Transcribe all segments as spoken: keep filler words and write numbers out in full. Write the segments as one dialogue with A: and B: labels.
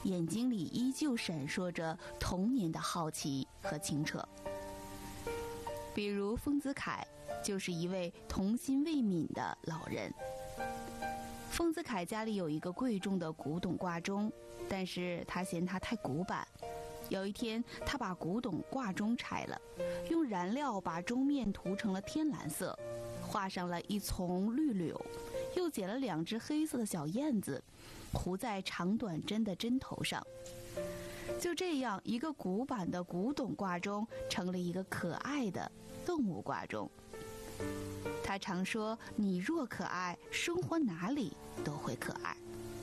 A: 眼睛里依旧闪烁着童年的好奇和清澈。比如丰子恺就是一位童心未泯的老人。丰子恺家里有一个贵重的古董挂钟，但是他嫌它太古板。有一天，他把古董挂钟拆了，用燃料把钟面涂成了天蓝色，画上了一丛绿柳，又剪了两只黑色的小燕子，糊在长短针的针头上。就这样，一个古板的古董挂钟成了一个可爱的动物挂钟。他常说，你若可爱，生活哪里都会可爱。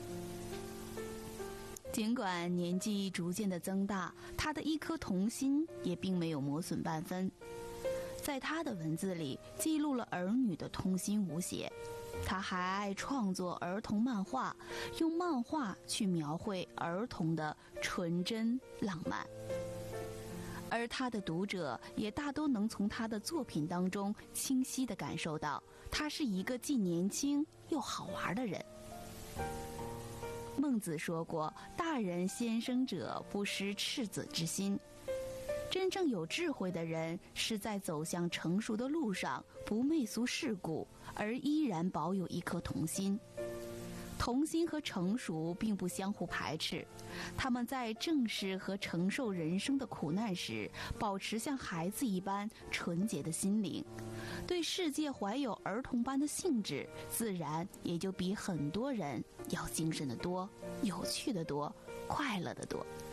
A: 尽管年纪逐渐的增大，他的一颗童心也并没有磨损半分。在他的文字里记录了儿女的童心无邪。他还爱创作儿童漫画，用漫画去描绘儿童的纯真浪漫。而他的读者也大都能从他的作品当中清晰地感受到，他是一个既年轻又好玩的人。孟子说过，大人先生者，不失赤子之心。真正有智慧的人，是在走向成熟的路上不媚俗世故，而依然保有一颗童心。童心和成熟并不相互排斥，他们在正视和承受人生的苦难时，保持像孩子一般纯洁的心灵，对世界怀有儿童般的兴致，自然也就比很多人要精神得多，有趣得多，快乐得多。